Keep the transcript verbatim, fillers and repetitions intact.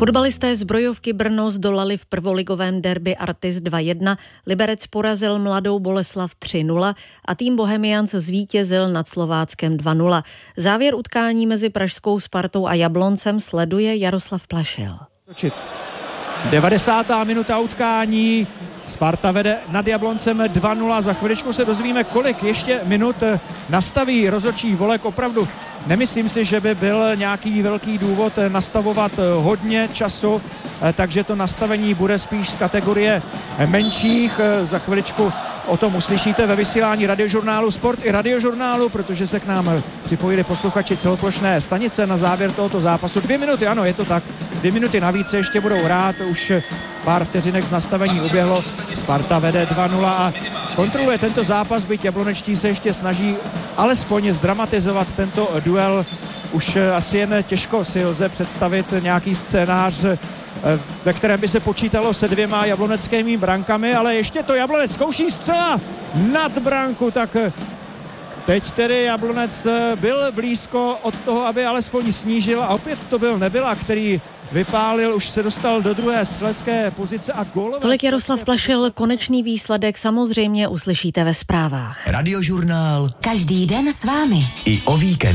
Fotbalisté Zbrojovky Brno zdolali v prvoligovém derby Artis dva jedna, Liberec porazil Mladou Boleslav tři nula a tým Bohemians zvítězil nad Slováckem dva nula. Závěr utkání mezi pražskou Spartou a Jabloncem sleduje Jaroslav Plašil. devadesátá minuta utkání, Sparta vede nad Jabloncem dva nula, za chviličku se dozvíme, kolik ještě minut nastaví rozhodčí Volek. Opravdu nemyslím si, že by byl nějaký velký důvod nastavovat hodně času, takže to nastavení bude spíš z kategorie menších. Za chviličku o tom uslyšíte ve vysílání Radiožurnálu Sport i Radiožurnálu, protože se k nám připojili posluchači celoplošné stanice na závěr tohoto zápasu. Dvě minuty, ano, je to tak. Dvě minuty navíc ještě budou hrát, už pár vteřinek z nastavení uběhlo. Sparta vede dva nula a kontroluje tento zápas, byť jablonečtí se ještě snaží alespoň zdramatizovat tento duel. Už asi jen těžko si lze představit nějaký scénář, ve kterém by se počítalo se dvěma jabloneckými brankami, ale ještě to Jablonec zkouší zcela nad branku, tak teď tedy Jablonec byl blízko od toho, aby alespoň snížil, a opět to byl Nebyla, který vypálil, už se dostal do druhé střelecké pozice a gólové. Tolik Jaroslav Plašil, konečný výsledek samozřejmě uslyšíte ve zprávách. Radiožurnál. Každý den s vámi. I o víkendu.